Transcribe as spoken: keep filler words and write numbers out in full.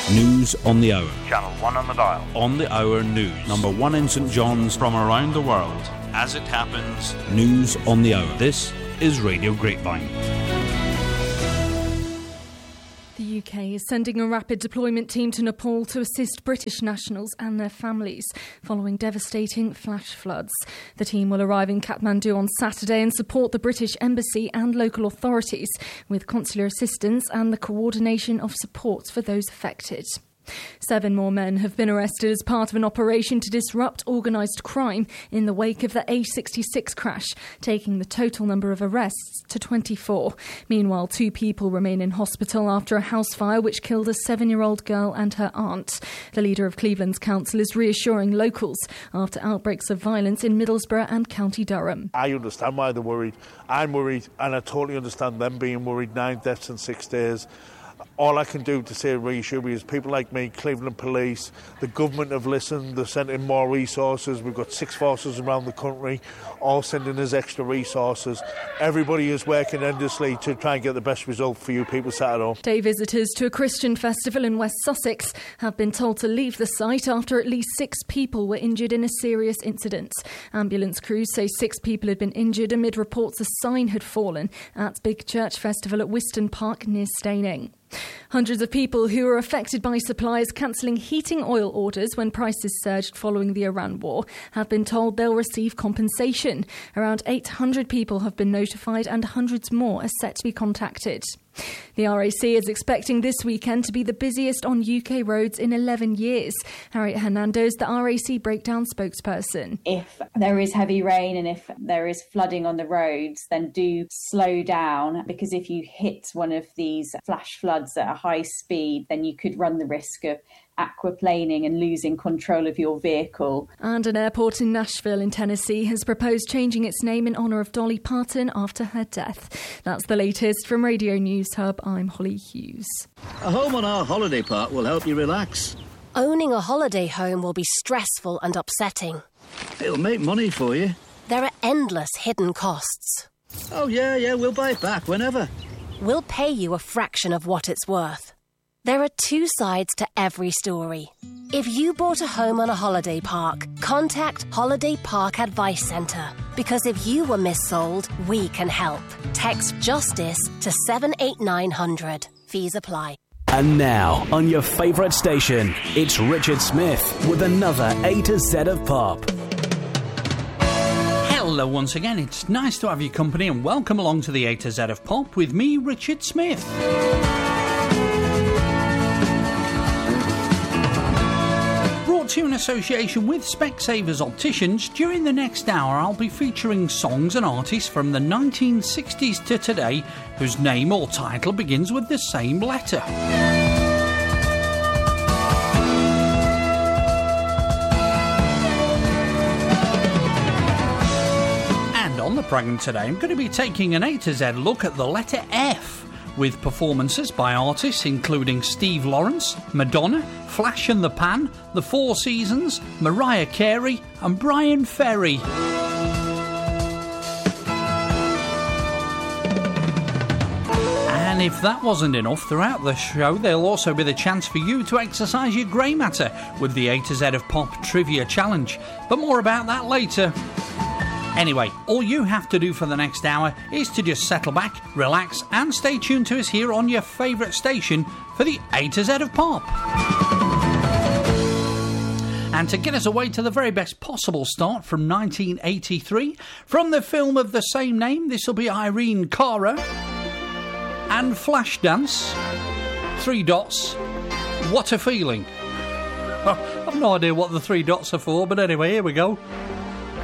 News on the hour. Channel one on the dial. On the hour news. Number one in St John's. From around the world. As it happens. News on the hour. This is Radio Grapevine. The U K is sending a rapid deployment team to Nepal to assist British nationals and their families following devastating flash floods. The team will arrive in Kathmandu on Saturday and support the British Embassy and local authorities with consular assistance and the coordination of support for those affected. Seven more men have been arrested as part of an operation to disrupt organised crime in the wake of the A sixty-six crash, taking the total number of arrests to twenty-four. Meanwhile, two people remain in hospital after a house fire which killed a seven-year-old girl and her aunt. The leader of Cleveland's council is reassuring locals after outbreaks of violence in Middlesbrough and County Durham. I understand why they're worried. I'm worried, and I totally understand them being worried. Nine deaths in six days. All I can do to say reassure you is people like me, Cleveland Police, the government have listened, they've sent in more resources. We've got six forces around the country, all sending us extra resources. Everybody is working endlessly to try and get the best result for you people sat at home. Day visitors to a Christian festival in West Sussex have been told to leave the site after at least six people were injured in a serious incident. Ambulance crews say six people had been injured amid reports a sign had fallen at Big Church Festival at Wiston Park near Staining. Hundreds of people who were affected by suppliers cancelling heating oil orders when prices surged following the Iran war have been told they'll receive compensation. Around eight hundred people have been notified and hundreds more are set to be contacted. The R A C is expecting this weekend to be the busiest on U K roads in eleven years. Harriet Hernando is the R A C breakdown spokesperson. If there is heavy rain and if there is flooding on the roads, then do slow down, because if you hit one of these flash floods at a high speed, then you could run the risk of aquaplaning and losing control of your vehicle. And an airport in Nashville in Tennessee has proposed changing its name in honour of Dolly Parton after her death. That's the latest from Radio News Hub. I'm Holly Hughes. A home on our holiday park will help you relax. Owning a holiday home will be stressful and upsetting. It'll make money for you. There are endless hidden costs. Oh yeah, yeah, we'll buy it back whenever. We'll pay you a fraction of what it's worth. There are two sides to every story. If you bought a home on a holiday park, contact Holiday Park Advice Centre. Because if you were missold, we can help. Text JUSTICE to seven eight nine hundred. Fees apply. And now, on your favourite station, it's Richard Smith with another A to Z of Pop. Hello once again, it's nice to have your company and welcome along to the A to Z of Pop with me, Richard Smith. To in association with Specsavers Opticians, during the next hour I'll be featuring songs and artists from the nineteen sixties to today whose name or title begins with the same letter. And on the programme today I'm going to be taking an A to Z look at the letter F, with performances by artists including Steve Lawrence, Madonna, Flash and the Pan, The Four Seasons, Mariah Carey and Brian Ferry. And if that wasn't enough, throughout the show there'll also be the chance for you to exercise your grey matter with the A to Z of Pop Trivia Challenge. But more about that later. Anyway, all you have to do for the next hour is to just settle back, relax and stay tuned to us here on your favourite station for the A to Z of Pop. And to get us away to the very best possible start from nineteen eighty-three, from the film of the same name, this will be Irene Cara and Flashdance, Three Dots, What a Feeling. Oh, I've no idea what the three dots are for, but anyway, here we go.